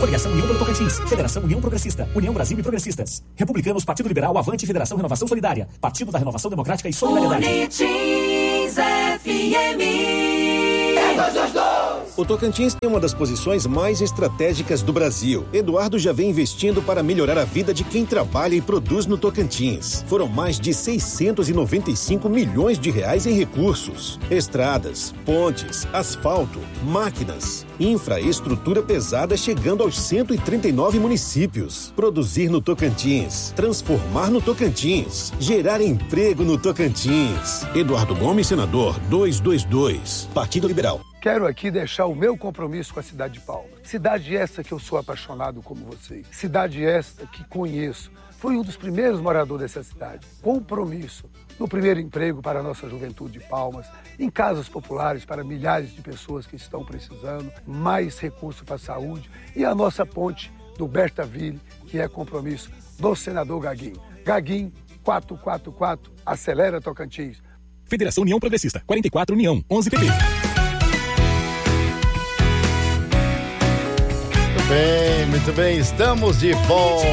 Coligação União pelo Tocantins, Federação União Progressista, União Brasil e Progressistas, Republicanos, Partido Liberal, Avante, Federação Renovação Solidária, Partido da Renovação Democrática e Solidariedade. Tocantins FM. O Tocantins tem uma das posições mais estratégicas do Brasil. Eduardo já vem investindo para melhorar a vida de quem trabalha e produz no Tocantins. Foram mais de 695 milhões de reais em recursos. Estradas, pontes, asfalto, máquinas, infraestrutura pesada chegando aos 139 municípios. Produzir no Tocantins, transformar no Tocantins, gerar emprego no Tocantins. Eduardo Gomes, senador, 222, Partido Liberal. Quero aqui deixar o meu compromisso com a cidade de Palmas. Cidade essa que eu sou apaixonado como vocês. Cidade esta que conheço. Fui um dos primeiros moradores dessa cidade. Compromisso no primeiro emprego para a nossa juventude de Palmas, em casas populares para milhares de pessoas que estão precisando, mais recursos para a saúde e a nossa ponte do Bertaville, que é compromisso do senador Gaguinho. Gaguinho, 444, acelera Tocantins. Federação União Progressista, 44 União, 11 PP. Muito bem, estamos de volta.